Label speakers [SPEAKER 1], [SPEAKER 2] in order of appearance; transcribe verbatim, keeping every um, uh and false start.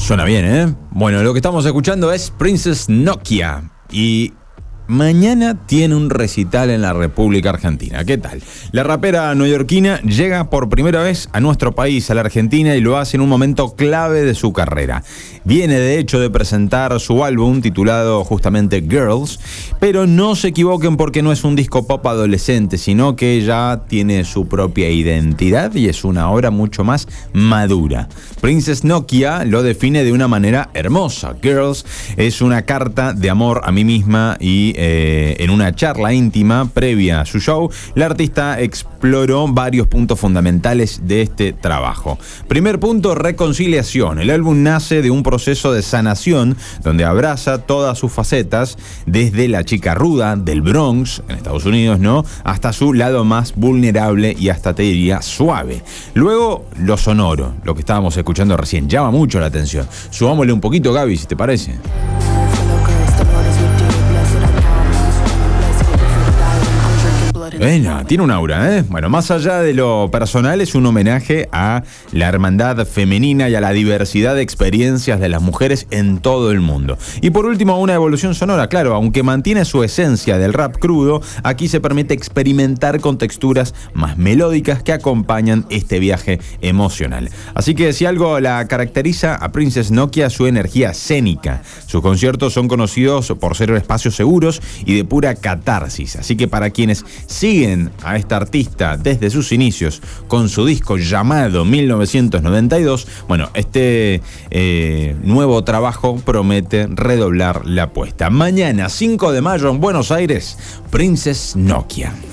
[SPEAKER 1] Suena bien, ¿eh? Bueno, lo que estamos escuchando es Princess Nokia. Y mañana tiene un recital en la República Argentina. ¿Qué tal? La rapera neoyorquina llega por primera vez a nuestro país, a la Argentina, y lo hace en un momento clave de su carrera. Viene, de hecho, de presentar su álbum titulado justamente Girls, pero no se equivoquen porque no es un disco pop adolescente, sino que ella tiene su propia identidad y es una obra mucho más madura. Princess Nokia lo define de una manera hermosa. Girls es una carta de amor a mí misma y eh, en una charla íntima previa a su show, la artista exploró varios puntos fundamentales de este trabajo. Primer punto, reconciliación. El álbum nace de un proceso de sanación donde abraza todas sus facetas, desde la chica ruda del Bronx, en Estados Unidos, ¿no?, hasta su lado más vulnerable y hasta te diría suave. Luego, lo sonoro, lo que estábamos escuchando recién, llama mucho la atención. Subámosle un poquito, Gaby, si te parece. Bueno, tiene un aura, ¿eh? Bueno, más allá de lo personal, es un homenaje a la hermandad femenina y a la diversidad de experiencias de las mujeres en todo el mundo. Y por último, una evolución sonora, claro, aunque mantiene su esencia del rap crudo, aquí se permite experimentar con texturas más melódicas que acompañan este viaje emocional. Así que si algo la caracteriza a Princess Nokia, su energía escénica. Sus conciertos son conocidos por ser espacios seguros y de pura catarsis. Así que para quienes siguen a esta artista desde sus inicios con su disco llamado mil novecientos noventa y dos, bueno, este eh, nuevo trabajo promete redoblar la apuesta. Mañana, cinco de mayo, en Buenos Aires, Princess Nokia.